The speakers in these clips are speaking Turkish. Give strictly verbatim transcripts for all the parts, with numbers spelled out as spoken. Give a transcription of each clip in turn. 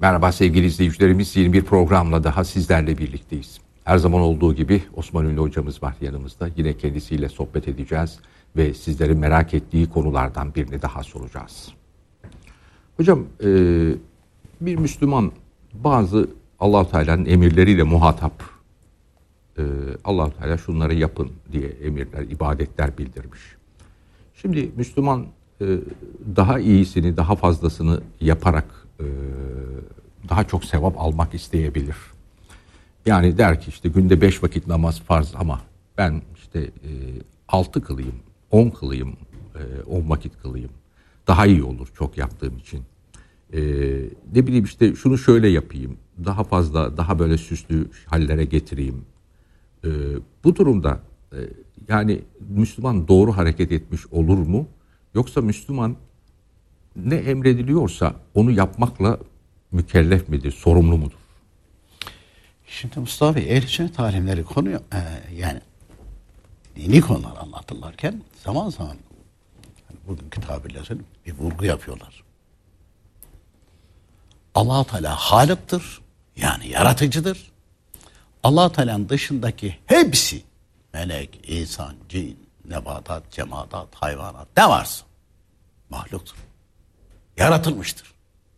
Merhaba sevgili izleyicilerimiz, yeni bir programla daha sizlerle birlikteyiz. Her zaman olduğu gibi Osman Ünlü hocamız var yanımızda. Yine kendisiyle sohbet edeceğiz ve sizlerin merak ettiği konulardan birini daha soracağız. Hocam, bir Müslüman bazı Allah-u Teala'nın emirleriyle muhatap. Allah-u Teala şunları yapın diye emirler, ibadetler bildirmiş. Şimdi Müslüman daha iyisini, daha fazlasını yaparak daha çok sevap almak isteyebilir. Yani der ki işte günde beş vakit namaz farz ama ben işte altı kılayım, on kılayım, on vakit kılayım. Daha iyi olur çok yaptığım için. Ne bileyim işte şunu şöyle yapayım, daha fazla, daha böyle süslü hallere getireyim. Bu durumda yani Müslüman doğru hareket etmiş olur mu? Yoksa Müslüman ne emrediliyorsa onu yapmakla mükellef midir, sorumlu mudur? Şimdi Mustafa Bey, ehl-i sünnet alimleri konu e, yani dini konular anlatırlarken zaman zaman hani bugünkü tabirle söyleyeyim, bir vurgu yapıyorlar. Allah-u Teala Halık'tır, yani yaratıcıdır. Allah-u Teala'nın dışındaki hepsi, melek, insan, cin, nebatat, cemaat, hayvanat, ne varsa mahluktur. Yaratılmıştır.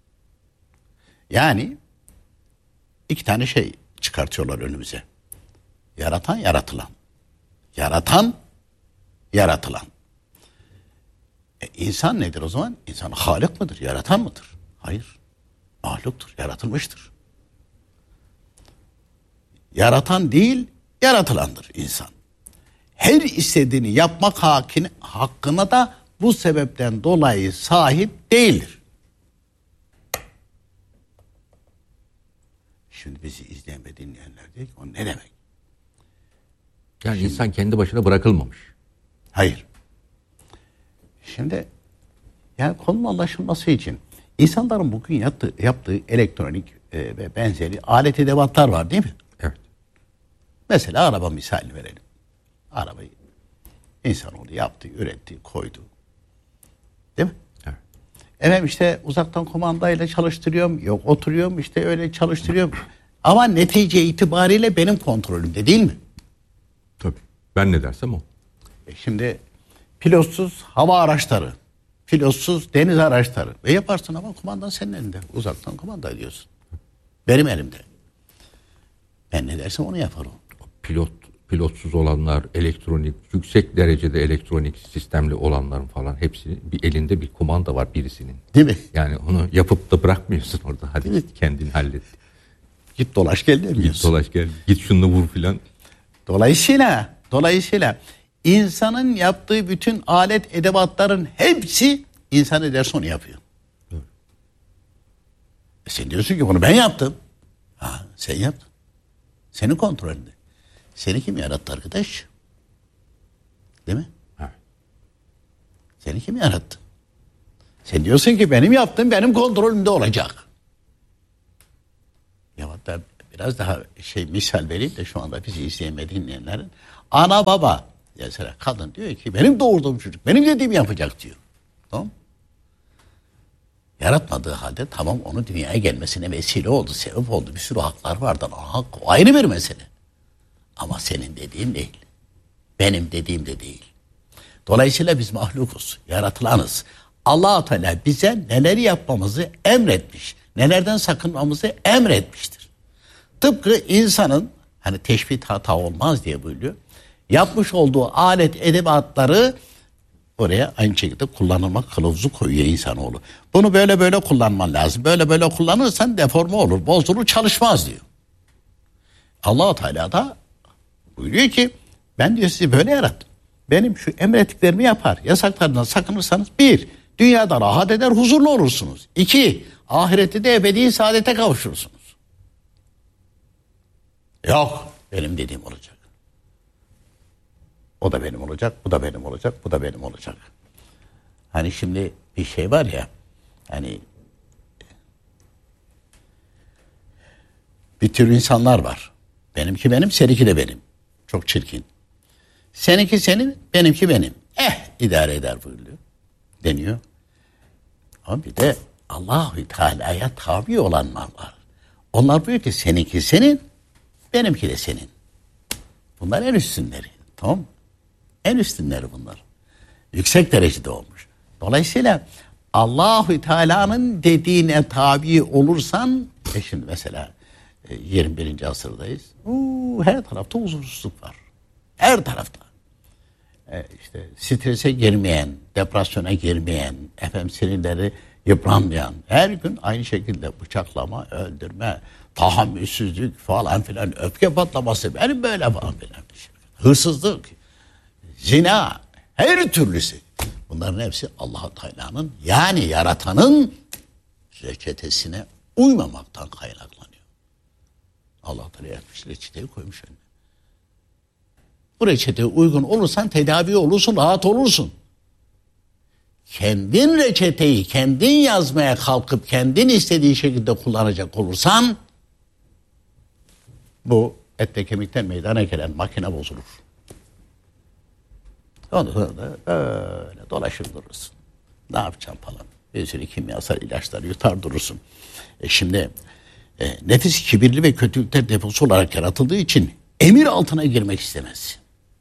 Yani iki tane şey çıkartıyorlar önümüze. Yaratan, yaratılan. Yaratan, yaratılan. E, insan nedir o zaman? İnsan Halık mıdır? Yaratan mıdır? Hayır. Mahluktur. Yaratılmıştır. Yaratan değil, yaratılandır insan. Her istediğini yapmak hakkını, hakkına da bu sebepten dolayı sahip değildir. Şimdi bizi izleyen ve dinleyenler diyor ki o ne demek? Yani Şimdi, insan kendi başına bırakılmamış. Hayır. Şimdi yani konunun anlaşılması için insanların bugün yaptığı, yaptığı elektronik e, ve benzeri alet edevatlar var değil mi? Evet. Mesela araba misalini verelim. Arabayı insanoğlu yaptı, üretti, koydu. Değil mi? Evet. Efendim işte uzaktan kumandayla çalıştırıyorum. Yok oturuyorum işte öyle çalıştırıyorum. Ama netice itibariyle benim kontrolümde değil mi? Tabii. Ben ne dersem o. E şimdi pilotsuz hava araçları, pilotsuz deniz araçları. Ve yaparsın ama kumandan senin elinde. Uzaktan kumanda ediyorsun. Benim elimde. Ben ne dersem onu yapar o. Pilot, pilotsuz olanlar, elektronik, yüksek derecede elektronik sistemli olanların falan hepsi bir elinde bir kumanda var birisinin. Değil mi? Yani onu yapıp da bırakmıyorsun orada. Hadi git kendin hallet. Git dolaş gel demiyorsun. Git dolaş gel. Git şunu vur filan. Dolayısıyla, dolayısıyla insanın yaptığı bütün alet edevatların hepsi insan ederse onu yapıyor. Evet. E sen diyorsun ki bunu ben yaptım. Ha, sen yaptın. Senin kontrolünde. Seni kim yarattı arkadaş? Değil mi? Evet. Seni kim yarattı? Sen diyorsun ki benim yaptığım benim kontrolümde olacak. Ya hatta biraz daha şey misal vereyim de şu anda bizi izleyen ve dinleyenlerin. Ana baba mesela kadın diyor ki benim doğurduğum çocuk benim dediğimi yapacak diyor. Tamam. Yaratmadığı halde tamam onu dünyaya gelmesine vesile oldu, sebep oldu. Bir sürü haklar vardı. O hak ayrı bir mesele. Ama senin dediğin değil. Benim dediğim de değil. Dolayısıyla biz mahlukuz, yaratılanız. Allah-u Teala bize neleri yapmamızı emretmiş, nelerden sakınmamızı emretmiştir. Tıpkı insanın, hani teşbih hata olmaz diye buyuruyor, yapmış olduğu alet edevatları oraya aynı şekilde kullanılma kılavuzu koyuyor insanoğlu. Bunu böyle böyle kullanman lazım. Böyle böyle kullanırsan deforme olur, bozulur, çalışmaz diyor. Allah-u Teala da buyuruyor ki ben diyor sizi böyle yarattım. Benim şu emrettiklerimi yapar. Yasaklarından sakınırsanız bir, dünyada rahat eder, huzurlu olursunuz. İki, ahirette de ebedi saadete kavuşursunuz. Yok, benim dediğim olacak. O da benim olacak, bu da benim olacak, bu da benim olacak. Hani şimdi bir şey var ya, hani bir tür insanlar var. Benimki benim, seninki de benim. Çok çirkin. Seninki senin, benimki benim. Eh idare eder buyuruyor. Deniyor. Ama bir de Allah-u Teala'ya tabi olanlar var. Onlar diyor ki seninki senin, benimki de senin. Bunlar en üstünleri. Tamam mı? En üstünleri bunlar. Yüksek derecede olmuş. Dolayısıyla Allah-u Teala'nın dediğine tabi olursan, e şimdi mesela yirmi birinci asırdayız. Uu, her tarafta huzursuzluk var. Her tarafta. E işte strese girmeyen, depresyona girmeyen, efendim sinirleri yıpranmayan, her gün aynı şekilde bıçaklama, öldürme, tahammülsüzlük falan filan, öfke patlaması, benim böyle falan filan. Hırsızlık, zina, her türlüsü. Bunların hepsi Allah-u Teala'nın, yani yaratanın reçetesine uymamaktan kaynaklanıyor. Allah Teala yapmış, reçeteyi koymuş önüne. Bu reçeteye uygun olursan tedavi olursun, rahat olursun. Kendin reçeteyi kendin yazmaya kalkıp kendin istediği şekilde kullanacak olursan bu ette kemikten meydana gelen makine bozulur. Ondan sonra da öyle dolaşır durursun. Ne yapacağım falan. Bir sürü kimyasal ilaçlar yutar durursun. E şimdi e, nefis kibirli ve kötülükler deposu olarak yaratıldığı için emir altına girmek istemez.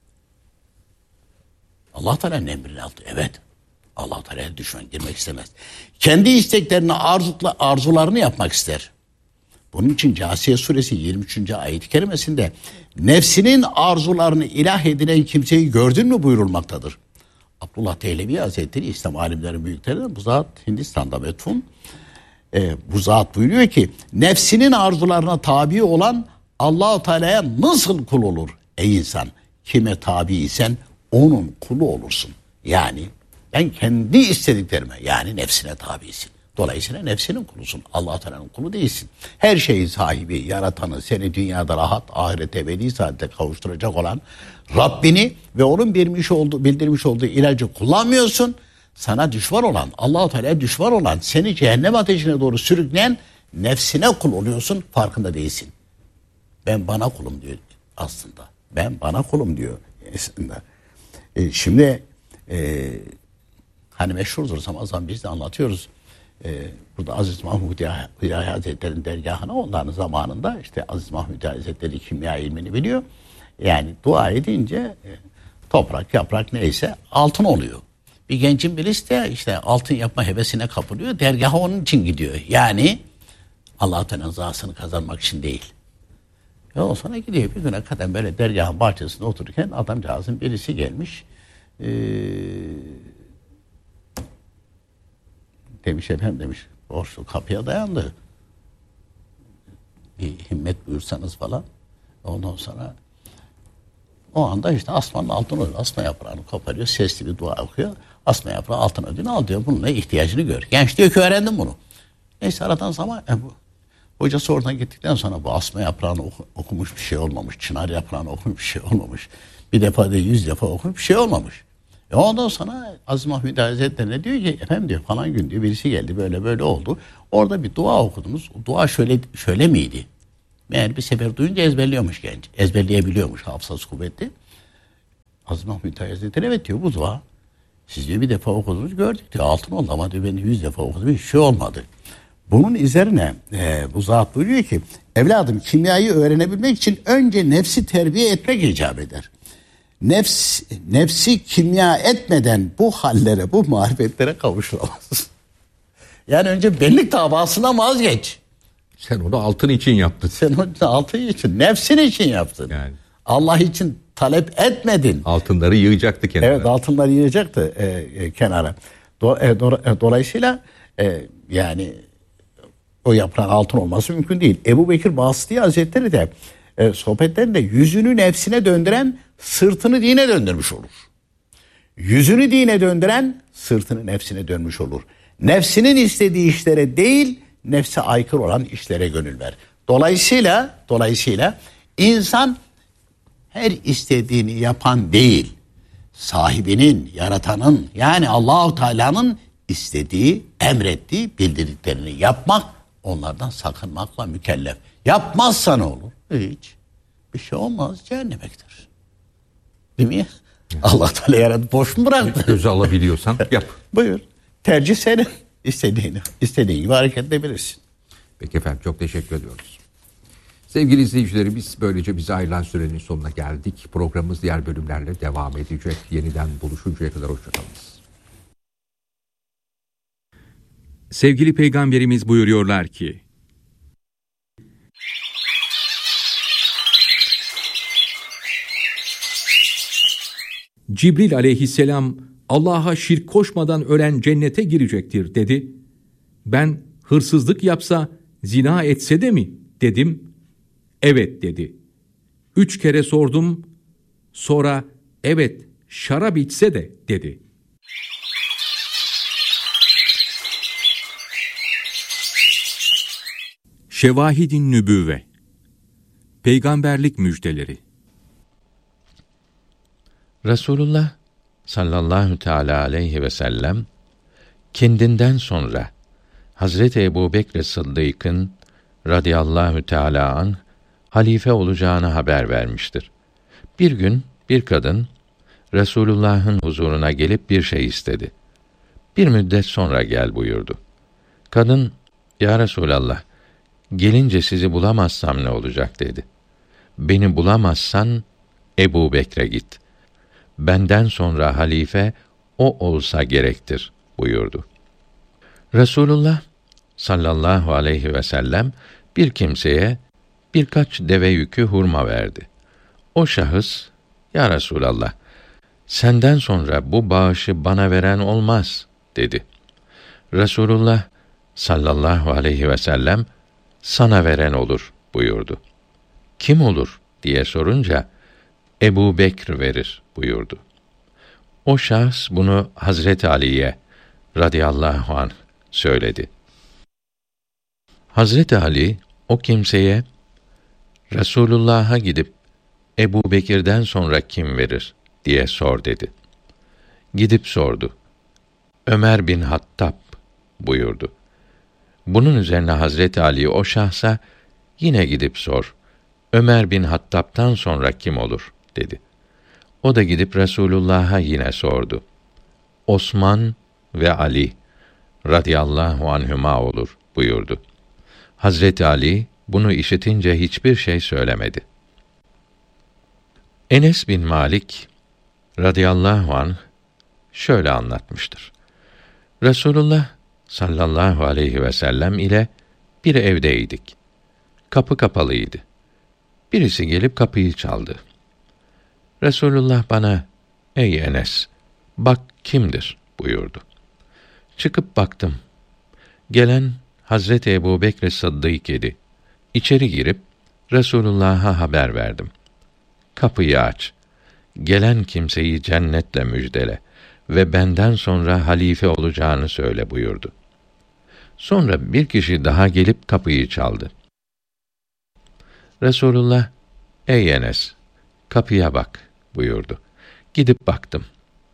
Allah Teala'nın emrinin altı. Evet. Allah Teala'ya düşman girmek istemez. Kendi isteklerini, arzukla, arzularını yapmak ister. Bunun için Câsiye suresi yirmi üçüncü ayet-i kerimesinde nefsinin arzularını ilah edinen kimseyi gördün mü buyurulmaktadır. Abdullah Dehlevi Hazretleri, İslam alimlerin büyüklerinden, bu zat Hindistan'da metfun. Ee, bu zat buyuruyor ki nefsinin arzularına tabi olan Allah-u Teala'ya nasıl kul olur? Ey insan, kime tabi isen onun kulu olursun. Yani ben kendi istediklerime, yani nefsine tabisin. Dolayısıyla nefsinin kulusun. Allah Teala'nın kulu değilsin. Her şeyin sahibi, yaratanı, seni dünyada rahat, ahirete ebedi saadete kavuşturacak olan Rabbini ve onun bildirmiş olduğu, bildirmiş olduğu ilacı kullanmıyorsun. Sana düşman olan, Allah Teala'ya düşman olan, seni cehennem ateşine doğru sürükleyen nefsine kul oluyorsun, farkında değilsin. Ben bana kulum diyor aslında. Ben bana kulum diyor aslında. E, şimdi e, hani meşhurdur zaman zaman biz de anlatıyoruz. Ee, burada Aziz Mahmud Hüdayi Hazretleri'nin dergahına onların zamanında işte Aziz Mahmud Hüdayi Hazretleri kimya ilmini biliyor. Yani dua edince e, toprak, yaprak neyse altın oluyor. Bir gencin birisi de işte altın yapma hevesine kapılıyor. Dergaha onun için gidiyor. Yani Allah-u Teala'nın rızasını kazanmak için değil. Ve ondan sonra gidiyor bir güne kadar böyle dergahın bahçesinde otururken adamcağızın birisi gelmiş. Eee Demiş efendim demiş, borçlu kapıya dayandı. Bir himmet buyursanız falan. Ondan sonra o anda işte asmanın altın ödülü, asma yaprağını koparıyor, sesli bir dua okuyor. Asma yaprağı altın ödülünü al diyor, bununla ihtiyacını gör. Genç diyor ki öğrendim bunu. Neyse aradan zaman, e, bu, hocası oradan gittikten sonra bu asma yaprağını oku, okumuş bir şey olmamış. Çınar yaprağını okumuş bir şey olmamış. Bir defa değil yüz defa okumuş bir şey olmamış. E ondan sonra Aziz Mahmud Hazretleri diyor ki efendim diyor falan gün diyor birisi geldi böyle böyle oldu. Orada bir dua okudunuz. O dua şöyle şöyle miydi? Meğer bir sefer duyunca ezberliyormuş genç. Ezberleyebiliyormuş, hafızası kuvvetli. Aziz Mahmud Hazretleri evet diyor bu dua. Siz diyor bir defa okudunuz gördük diyor. Altın oldu ama diyor ben yüz defa okudum hiç şey olmadı. Bunun üzerine e, bu zat buyuruyor ki evladım kimyayı öğrenebilmek için önce nefsi terbiye etmek icap eder. Nefs, nefsi kimya etmeden bu hallere, bu marifetlere kavuşulamaz. Yani önce benlik davasına vazgeç. Sen onu altın için yaptın. Sen onu altın için, nefsin için yaptın. Yani. Allah için talep etmedin. Altınları yığacaktı kenara. Evet, altınları yığacaktı e, e, kenara. Do, e, do, e, dolayısıyla e, yani o yaprağın altın olması mümkün değil. Ebu Bekir Basri Hazretleri de e, sohbetlerinde yüzünü nefsine döndüren sırtını dine döndürmüş olur. Yüzünü dine döndüren sırtını nefsine dönmüş olur. Nefsinin istediği işlere değil, nefse aykırı olan işlere gönül ver. Dolayısıyla, dolayısıyla insan her istediğini yapan değil, sahibinin, yaratanın yani Allah-u Teala'nın istediği, emrettiği, bildirdiklerini yapmak, onlardan sakınmakla mükellef. Yapmazsa ne olur? Hiç. Bir şey olmaz, cehenneme gider. Değil mi? Allah Teala yaratıp boş mu bıraktı? Göze alabiliyorsan yap. Buyur. Tercih senin. istediğini, istediğin gibi hareket edebilirsin. Peki efendim, çok teşekkür ediyoruz. Sevgili izleyicilerimiz, böylece bize ayrılan sürenin sonuna geldik. Programımız diğer bölümlerle devam edecek. Yeniden buluşuncaya kadar hoşçakalınız. Sevgili Peygamberimiz buyuruyorlar ki, Cibril aleyhisselam Allah'a şirk koşmadan ölen cennete girecektir dedi. Ben hırsızlık yapsa, zina etse de mi dedim. Evet dedi. Üç kere sordum. Sonra evet şarap içse de dedi. Şevahid-i Nübüvve, Peygamberlik müjdeleri. Resulullah sallallahu teala aleyhi ve sellem kendinden sonra Hazreti Ebubekr Sıddık'ın radıyallahu teala anh halife olacağını haber vermiştir. Bir gün bir kadın Resulullah'ın huzuruna gelip bir şey istedi. Bir müddet sonra gel buyurdu. Kadın, ya Resulallah, gelince sizi bulamazsam ne olacak dedi. Beni bulamazsan Ebubekr'e git. Benden sonra halife o olsa gerektir buyurdu. Resulullah sallallahu aleyhi ve sellem bir kimseye birkaç deve yükü hurma verdi. O şahıs, ya Resulallah, senden sonra bu bağışı bana veren olmaz dedi. Resulullah sallallahu aleyhi ve sellem sana veren olur buyurdu. Kim olur diye sorunca Ebubekr verir buyurdu. O şahs bunu Hazreti Ali'ye radıyallahu anh söyledi. Hazreti Ali o kimseye Resulullah'a gidip Ebubekir'den sonra kim verir diye sor dedi. Gidip sordu. Ömer bin Hattab buyurdu. Bunun üzerine Hazreti Ali o şahsa yine gidip sor. Ömer bin Hattab'tan sonra kim olur dedi. O da gidip Resulullah'a yine sordu. Osman ve Ali radıyallahu anhüma olur buyurdu. Hazreti Ali bunu işitince hiçbir şey söylemedi. Enes bin Malik radıyallahu anh şöyle anlatmıştır. Resulullah sallallahu aleyhi ve sellem ile bir evdeydik. Kapı kapalıydı. Birisi gelip kapıyı çaldı. Resulullah bana, ey Enes, bak kimdir buyurdu. Çıkıp baktım. Gelen Hazreti Ebubekr Sıddık idi. İçeri girip Resulullah'a haber verdim. Kapıyı aç. Gelen kimseyi cennetle müjdele ve benden sonra halife olacağını söyle buyurdu. Sonra bir kişi daha gelip kapıyı çaldı. Resulullah, ey Enes, kapıya bak buyurdu. Gidip baktım.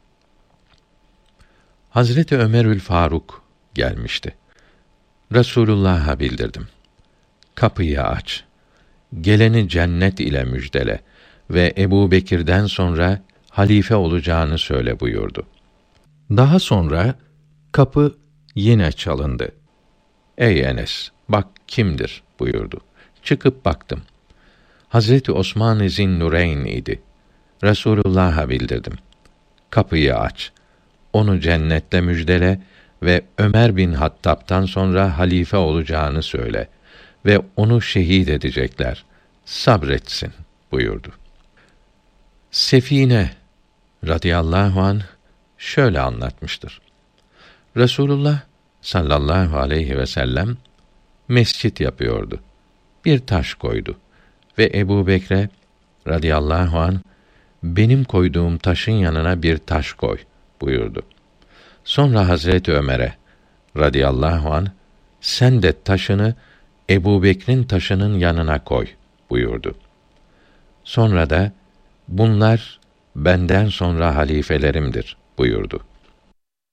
Hazreti Ömerül Faruk gelmişti. Resulullah'a bildirdim. Kapıyı aç. Geleni cennet ile müjdele ve Ebubekir'den sonra halife olacağını söyle buyurdu. Daha sonra kapı yine çalındı. Ey Enes, bak kimdir buyurdu. Çıkıp baktım. Hazreti Osman-ı Zinnureyn idi. Resulullah'a bildirdim. Kapıyı aç. Onu cennetle müjdele ve Ömer bin Hattab'tan sonra halife olacağını söyle ve onu şehit edecekler. Sabretsin buyurdu. Sefine radıyallahu anh şöyle anlatmıştır. Resulullah sallallahu aleyhi ve sellem mescit yapıyordu. Bir taş koydu ve Ebubekre radıyallahu anh benim koyduğum taşın yanına bir taş koy buyurdu. Sonra Hazreti Ömer'e radıyallahu anh sen de taşını Ebubekir'in taşının yanına koy buyurdu. Sonra da bunlar benden sonra halifelerimdir buyurdu.